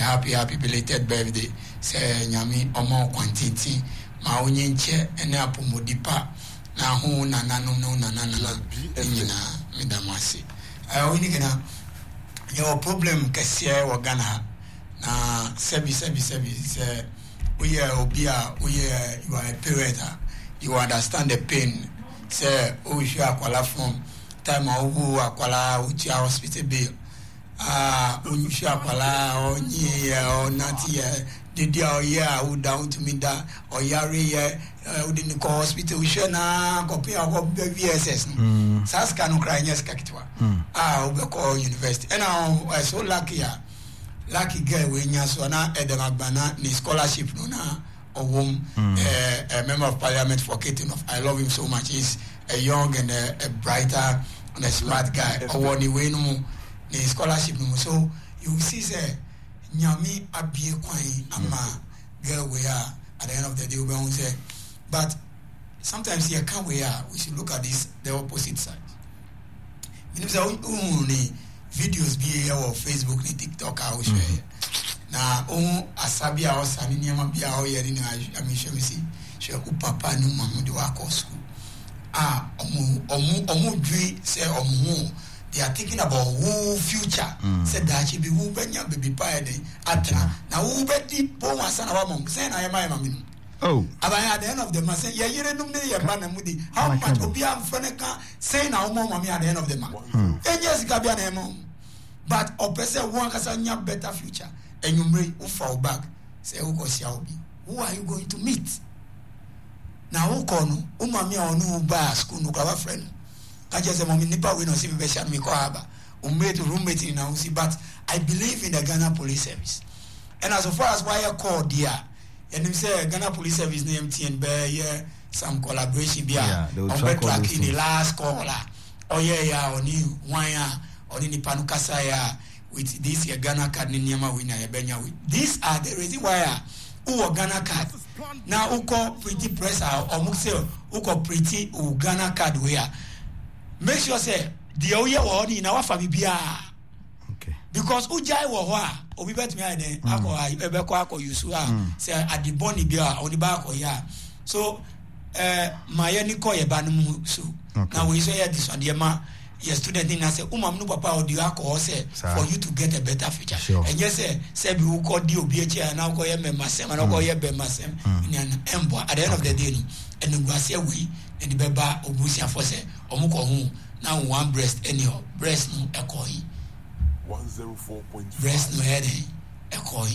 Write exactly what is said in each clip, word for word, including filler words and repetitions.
happy happy belated birthday say nyame omo kwantiti ma onye nche ene apomodipa na ho na nanu no na na na nyina medamasi eh oni gina your problem kese wo Ghana na sebi sebi sebi say we are obia we are you are a parent you understand the pain say o sure akwala from time owu akwala uchi hospital bill ah o sure akwala onye o nati the dia ya o down to me da o yare ya o di ko hospital we sure na ko pe ko V S S sas kanu cry nyes kakitwa ah o be ko university and I so lucky ya lucky girl we nya so na edemagbana ni scholarship no na owom a member of parliament for Ketinov. I love him so much. He's a young and a, a brighter and a smart guy. Awoni we no ni scholarship no. So you see say nyami abie kwan ama girl we are at the end of the day we won't say, but sometimes here can we are we should look at this the opposite side. You know say only videos be here on Facebook ni TikTok how share na on asabia o sani niam bia o yeri na amishemisi she ku papa ni mamu de wa school ah omu omu omu dwi say omu they are thinking about who future mm. say that she be who benya baby pa de atra na who be di bo asana wa mom say na yema yema minu oh abaya at the end of the month say ye yere num ne ye ba na mudi how much obi am fene ka say na omo mami at the end of the month enjes ka bia na emo but opese won kasa nya better future and you may fall back say who go see obi who are you going to meet now who kono umami onu ba school no ka friend ka just mommy nipa we no see be sha me ko aba o mate roommate in house but I believe in the Ghana Police Service and as far as why I call there and him say Ghana Police Service name M T N be yeah some collaboration be yeah, on be track in the last call oh yeah yeah oni one ya oni nipa no kasa ya with this your Ghana card ni nyama we na yebenya we these are the reason why who Ghana card now who call pretty press or mukse who call pretty who Ghana card we are make sure say the oye wo ni na wa fa bibia okay because ujai wo ho a obi betimi ade akọ ebe ko akọ yusu a say adiboni bia oni ba akọ ya so eh maye ni ko ye ba no mu so now we say this one the ma your student in say umam no papa or the akọ say for you to get a better future sure. And yes say say be who call the obi echi na ko ye member sem na ko ye be masem ni an embo at the end of the day no and go say we and the beba obusia for say omuko hu now one breast anyhow breast no ekoi one oh four point five breast no head ekoi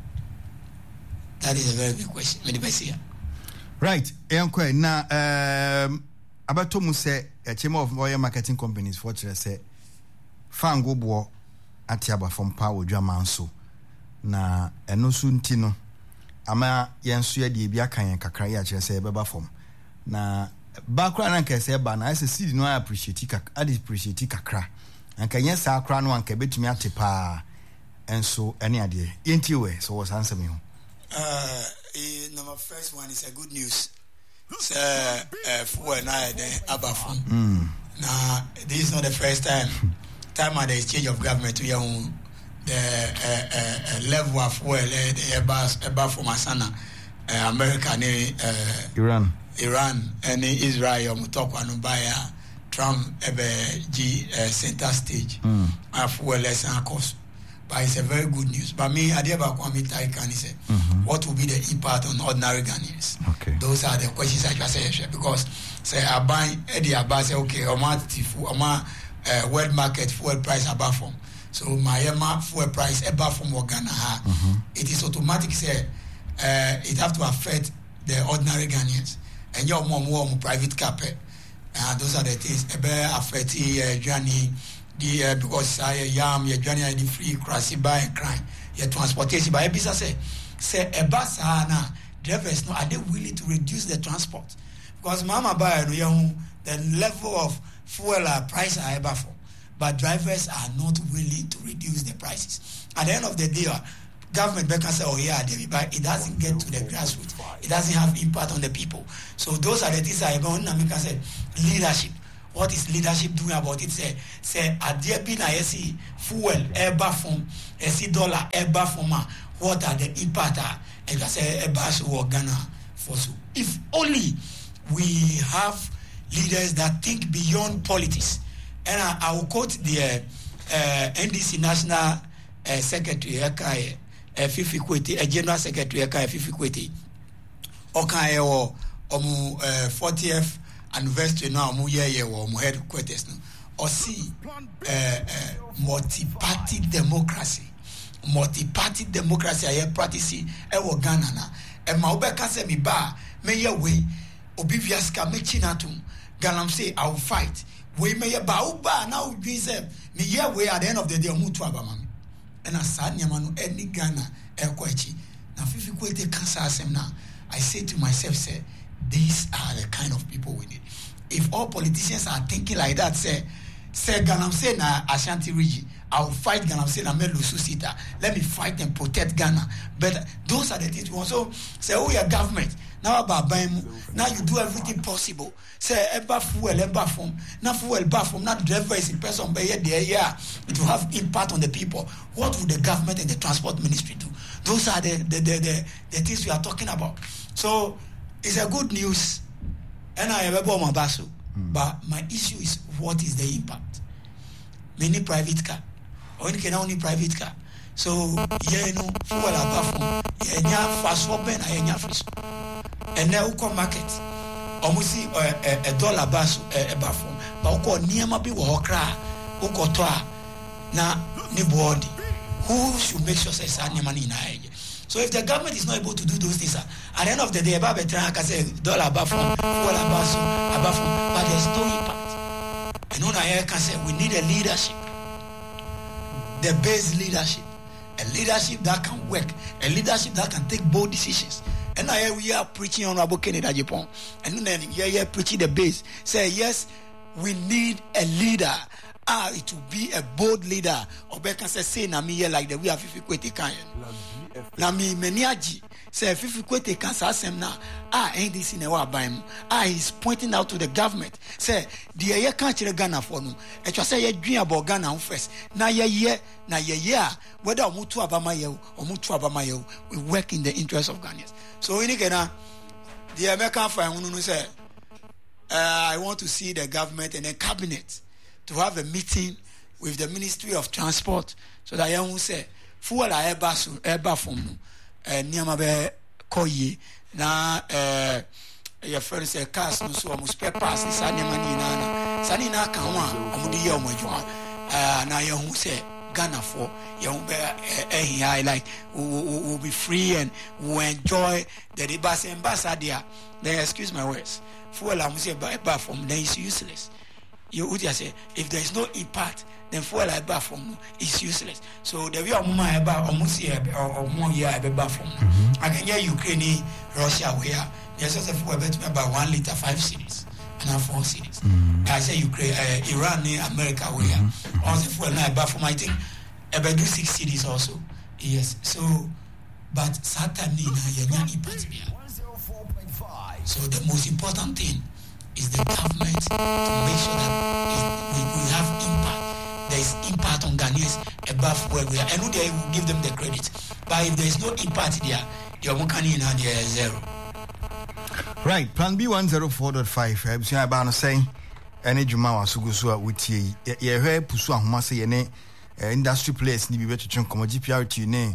that is a very big question me the here right enko na um abato mu say a chairman of oil marketing companies for chere say fango bo atiaba from power dwamanso na eno su nti no ama yenso ya de bia kan kakra ya chere say beba from na bakra na nke say ba na ese seed no appreciate ka adi appreciate kakra anka yen sa akra no anka betumi atepa enso ene ade yenti we so was answer me uh number first one is a good news so uh for na abafon mm. Now this is not the first time time at the exchange of government to young the uh, uh, uh, level of well the abas abafon asana uh, America and uh, Iran Iran and Israel mutokwa no baya Trump ebe G uh, center stage mm. of well less and cost. But it's a very good news. But me, I never come in Taikan say, what will be the impact on ordinary Ghanaians? Okay. Those are the questions I just say because say I buy Eddie Abba say okay, I'm at I'm uh world market fuel price above from. So my Emma fuel price above from Ghana. Mm-hmm. It is automatic say uh it have to affect the ordinary Ghanaians. And your mom more private carpet. Uh, those are the things about affect uh, journey. The uh, because I uh, yam your journey the free crossing by and crime your transportation by business say say a bus na drivers no are they willing to reduce the transport because mama buy no young the level of fuel uh, price are ever for but drivers are not willing to reduce the prices at the end of the day uh, government back and say oh yeah they but it doesn't get to the grassroots it doesn't have impact on the people so those are the things I going to make say leadership what is leadership doing about it? Say, say, adia bi na yesi fuel eba from, yesi dollar eba from. What are the impact? And I say eba so Ghana for so. If only we have leaders that think beyond politics. And I, I will quote the uh, uh, N D C National uh, Secretary, uh, Fifi Kweti, uh, General Secretary, uh, Fifi Kweti. Okay, or um, uh, fortieth anniversary now, mu year year or mu headquarters no. Or see, uh, uh, multi-party democracy, multi-party democracy. I am practicing. I will Ghana na. And my obeka say me ba me ye way obiviaska me chinatum. Ghana say I will fight. We may ba uba now we say me ye way at the end of the day omutu abamami. And I said nyamanu any Ghana ekwachi. Na Fifi Kweti cancer asem na. I say to myself, say, these are the kind of people we need. If all politicians are thinking like that, say, say Ghana say na Ashanti region, I will fight Ghana say na Melusu Sita. Let me fight and protect Ghana. But those are the things we want. So say, oh, your government now about Baimu. Now you do everything possible. Say, eba fuel, eba form. Now fuel, eba form. Now the driver is in person, but yet there, yeah, it will have impact on the people. What would the government and the transport ministry do? Those are the the the, the, the things we are talking about. So it's a good news. And I have a bomb basu. But my issue is what is the impact? Many private car. Or you can only private car. So yeah, you know, fuel above from yeah, fast open and yeah, free. And now we come market. Almost a a dollar basu a bathroom. But we call Niama be Wokra, Ukotoa, na Nibodi. Who should make sure say any money in a So if the government is not able to do those things, at the end of the day, about better can say dollar above from, fuel above from, above from, but there's no impact. And on I can say we need a leadership, the base leadership, a leadership that can work, a leadership that can take bold decisions. And now we are preaching on Abu Canada Japan, and then here we are preaching the base. Say yes, we need a leader. Ah, it will be a bold leader. Obeka say say na me here like the we have Fifi Kweti kan. Na me meniaji say Fifi Kweti kan sa asem na. Ah, N D C na wa ban. Ah, he's pointing out to the government. Say the ye kan kire Ghana for no. E twa say ye dwen about Ghana first. Na ye ye na ye ye whether omutu abama ye omutu abama ye we work in the interest of Ghanaians. So we need na the American fine no say uh, I want to see the government and the cabinet to have a meeting with the Ministry of Transport so that you say fuel a eba so eba from eh niama be koyi na eh your friend say cars no so almost spare parts this niama ni na na sani na kan wa omudi ye omajuma eh na you say Ghana for you be eh like we will be free and we will enjoy the Ribas ambassador. Then excuse my words, fuel am say eba from then is useless. You would say if there is no impact, then fuel I buy from is useless. So the way I'm my about almost here or more year I buy from. I can hear Ukraine, Russia where there's also fuel bet about one liter five cities and now four cities. I say Ukraine, uh, Iran, America where also fuel now I buy from. I think about do six cities also. Yes. So, but certainly now you impact me. So the most important thing is the government to make sure that we, we have impact. There is impact on Ghanaians above where we are. I know they will give them the credit. But if there is no impact there, your money now there is zero. Right, Plan B one oh four point five. I'm saying about saying any Juma was so with ye. Ye heard Pusu and Humasa Yene industry players need to be better to come G P R to ne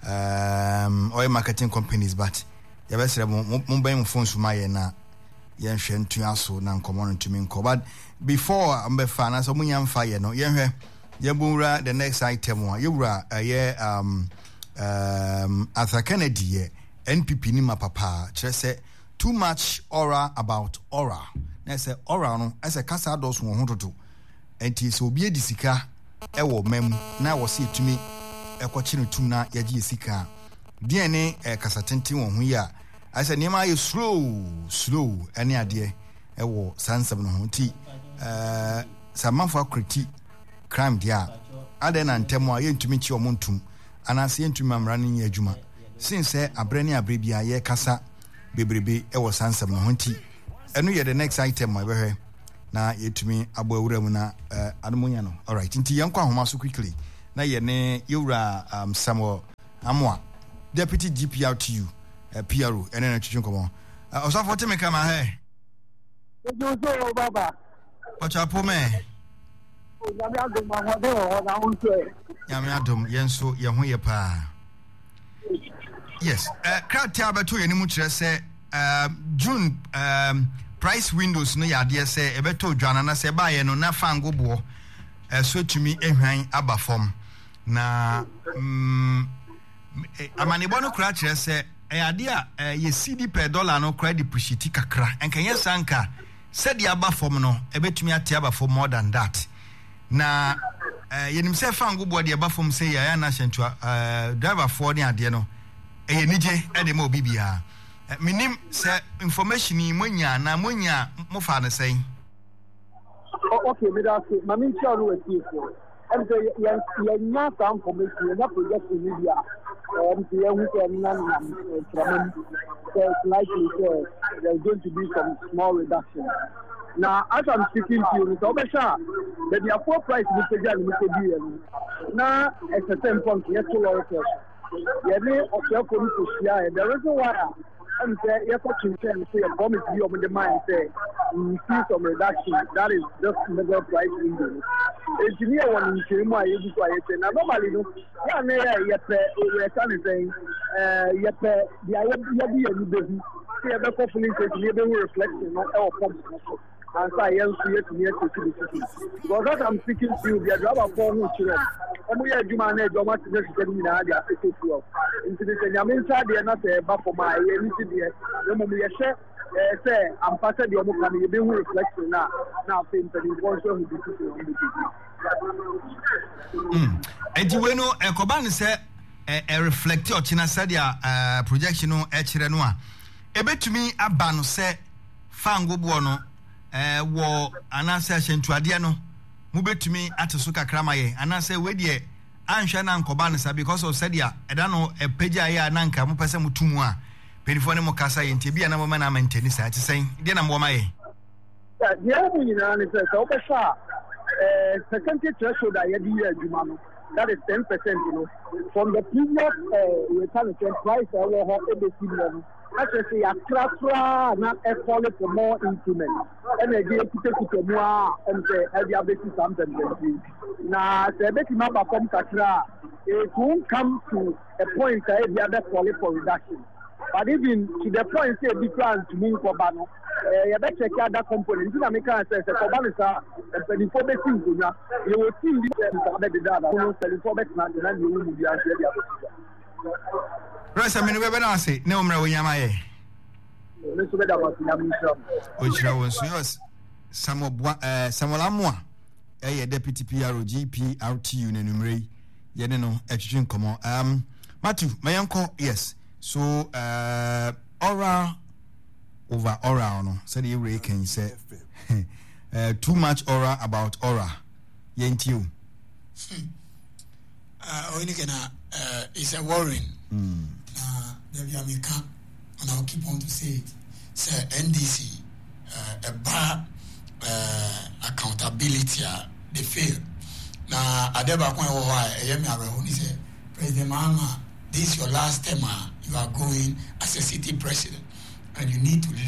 um oil marketing companies, but you best have mobile phones from my na. Yen hwe ntua so na nkomo ntumi nko but before ambe fa na so munyam fa ye no yen hwe ye bunra the next item one ye wura ye um um Arthur Kennedy ye N P P ni mapapa kire se too much aura about aura na se aura no ese kasa dos wo hototo enti so obi edisika e wo mem na wo se etumi ekochi no tum na yaji sika die ne kasa tenten wo ho ya I said, Nima is slow, slow, any idea. I will sans of no tea. Uh, some for critique, crime, dear. Aden and Temo, I to meet your montum, and I see to mam running your juma. Since a brenia baby, I ye casa, baby, I was sans of no tea. And we are the next item, my very. na yetumi abo awura mu na adomunya no. All right, nti yanko ahoma so quickly na ye ne yewura um, Samuel Amwa, Deputy G P R T U uh, P R O ene na twetwe nkomo. Osafo te me kama he. Ojo baba. Ocha po me. Nyame adom ahode ho na hunse. Nyame adom yenso ye ho ye pa. Yes, uh crowd abeto ye ni mu kire se um June um price windows no yade se ebeto dwana na se ba ye no na fango bo eh so tumi ehwan aba fom na mm amanebo no kra kire se e ade a ye C D per dollar no credit depreciate kakra enkenye sanka said the aba fom no ebetumi ate aba fom more than that na eh yenim se fango bo de aba fom se ya na hyentua eh driver for ne ade no e nije e de ma obibia minim se information ni monya na monya mo fa na sen. Okay, me that mami tell you what you and say you you not some information you not project in media and the who can nan from so likely so there's going to be some small reduction. Now as I'm speaking to you, so be sure that the four price we say we say now at a certain point yes to lower pressure. Yeah, me of police here the reason why and say yes for change say a promise you on the mind say we see some reduction that is just middle price window. Engineer one in Chima you go say now normally no yeah me yeah we can say uh yeah the yeah be a baby see a better police engineer be reflection on our pump and say yes here to near to the city because that I'm speaking to you the driver for who children and we are juma na joma to next day na dia take to into the nyame nsa de na say ba for my anything there no mo ye share eh say am part de omo kan ye be who reflection na na say in the function who be to mm enti we no ekoba ne say e reflect o china sadia uh, projection no e kire no a ebetumi aba no say fango bo no eh wo anase ahyentuade no mu betumi ateso kakra maye anase we de anhwe na nkoba no sa because of sadia eda no epagya ya na nka mo pese mutumu a penifo ne mo kasa ye ntie bia na mo na maintain sa ati sen de na mo maye ya dia mu nyina ne se so be sa eh secondary threshold ya di ya adwuma no that is ten percent you know from the previous uh, return price I will have a bit level. As I say, a tra not a call for more increment. And again, to take it more and say, have you ever something? Now, the best number from Katra, it won't come to a point that you have call for reduction. But even to the point, say, be planned to move for Bano, you better check out that component. You know, make a sense of Banisa and the four best things. You will see this other data, who knows the four best not and you will be answered. Rasa minu bebe na se ne omra wonyama ye. Le so be da ba nyamisha. O chira won so yes. Samuel eh Samuel Amwa eh Deputy P R O G P R T U nenumre ye ne no etwetwe nkomo. Um Matthew mayanko yes. So uh oral over oral no. Say the way can say uh, too much oral about oral. Ye ntiu. Uh onikena uh is a worrying. Mm. Uh, there be America, and I'll keep on to say it. Say N D C, uh, a bar uh, accountability, uh, they fail. Now, I never quite why I am around. He said, President Mahama, this is your last term. You are going as a city president, and you need to.